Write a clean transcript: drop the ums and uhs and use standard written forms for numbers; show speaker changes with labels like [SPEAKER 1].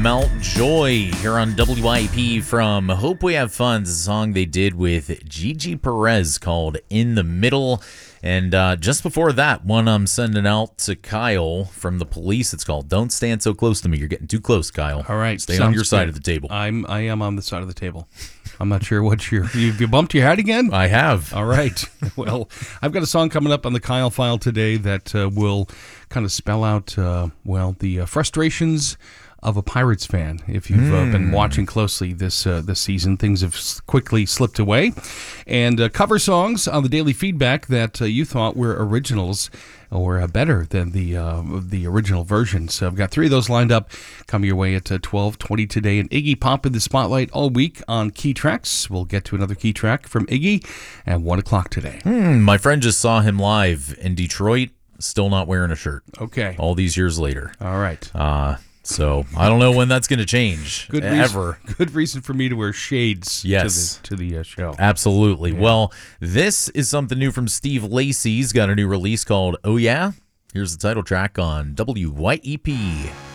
[SPEAKER 1] Mountjoy here on WIP from Hope We Have Fun. It's a song they did with Gigi Perez called In the Middle. And just before that, one I'm sending out to Kyle from the Police. It's called Don't Stand So Close to Me. You're getting too close, Kyle.
[SPEAKER 2] All right.
[SPEAKER 1] Stay on your side of the table.
[SPEAKER 2] I am on the side of the table. I'm not sure what you bumped your head again?
[SPEAKER 1] I have.
[SPEAKER 2] All right. Well, I've got a song coming up on the Kyle File today that will kind of spell out, the frustrations of a Pirates fan. If you've been watching closely this season, things have quickly slipped away. And cover songs on the daily feedback that you thought were originals or better than the original version. So I've got 3 of those lined up coming your way at 12:20 today. And Iggy Pop in the spotlight all week on Key Tracks. We'll get to another Key Track from Iggy at 1 o'clock today.
[SPEAKER 1] My friend just saw him live in Detroit, still not wearing a shirt.
[SPEAKER 2] Okay.
[SPEAKER 1] All these years later.
[SPEAKER 2] All right.
[SPEAKER 1] So I don't know when that's going to change. Ever.
[SPEAKER 2] Good reason for me to wear shades to the show.
[SPEAKER 1] Absolutely. Yeah. Well, this is something new from Steve Lacy. He's got a new release called Oh Yeah. Here's the title track on WYEP.